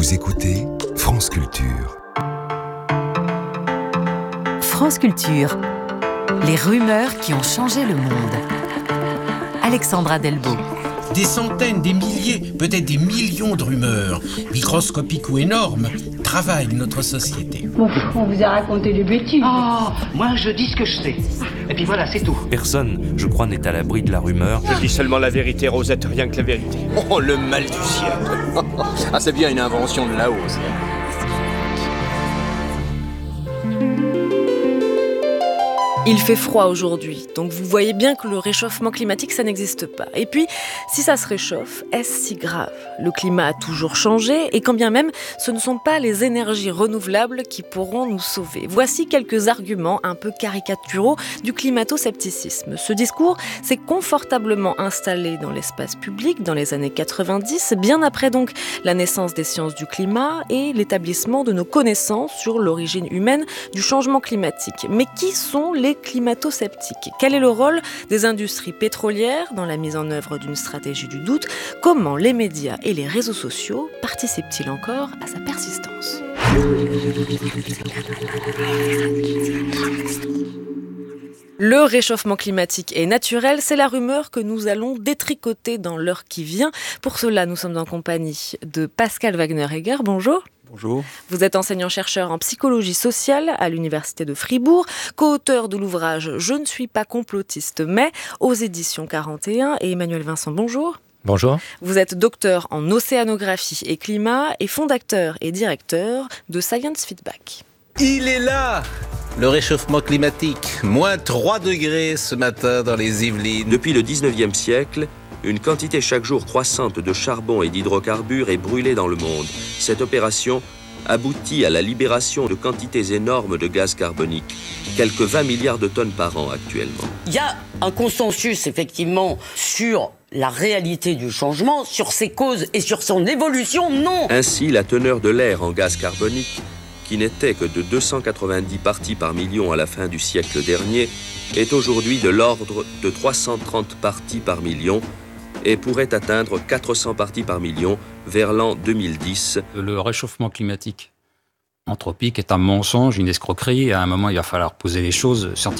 Vous écoutez France Culture. France Culture, les rumeurs qui ont changé le monde. Alexandra Delbo. Des centaines, des milliers, peut-être des millions de rumeurs, microscopiques ou énormes, travaillent notre société. Bon, on vous a raconté des bêtises. Oh, moi je dis ce que je sais. Et puis voilà, c'est tout. Personne, je crois, n'est à l'abri de la rumeur. Je dis seulement la vérité, Rosette, rien que la vérité. Oh, le mal du siècle. Ah, c'est bien une invention de là-haut, ça. Il fait froid aujourd'hui, donc vous voyez bien que le réchauffement climatique, ça n'existe pas. Et puis, si ça se réchauffe, est-ce si grave ? Le climat a toujours changé, et quand bien même, ce ne sont pas les énergies renouvelables qui pourront nous sauver. Voici quelques arguments un peu caricaturaux du climato-scepticisme. Ce discours s'est confortablement installé dans l'espace public dans les années 90, bien après donc la naissance des sciences du climat et l'établissement de nos connaissances sur l'origine humaine du changement climatique. Mais qui sont les climato-sceptiques ? Quel est le rôle des industries pétrolières dans la mise en œuvre d'une stratégie du doute ? Comment les médias et les réseaux sociaux participent-ils encore à sa persistance ? Le réchauffement climatique est naturel, c'est la rumeur que nous allons détricoter dans l'heure qui vient. Pour cela, nous sommes en compagnie de Pascal Wagner-Egger. Bonjour. Bonjour. Vous êtes enseignant-chercheur en psychologie sociale à l'Université de Fribourg, co-auteur de l'ouvrage « Je ne suis pas complotiste, mais » aux éditions 41. Et Emmanuel Vincent, bonjour. Bonjour. Vous êtes docteur en océanographie et climat et fondateur et directeur de Science Feedback. Il est là, le réchauffement climatique. Moins 3 degrés ce matin dans les Yvelines. Depuis le 19e siècle, une quantité chaque jour croissante de charbon et d'hydrocarbures est brûlée dans le monde. Cette opération aboutit à la libération de quantités énormes de gaz carbonique, quelques 20 milliards de tonnes par an actuellement. Il y a un consensus effectivement sur la réalité du changement, sur ses causes et sur son évolution, non. Ainsi, la teneur de l'air en gaz carbonique, qui n'était que de 290 parties par million à la fin du siècle dernier, est aujourd'hui de l'ordre de 330 parties par million, et pourrait atteindre 400 parties par million vers l'an 2010. Le réchauffement climatique anthropique est un mensonge, une escroquerie. À un moment, il va falloir poser les choses scientifiquement.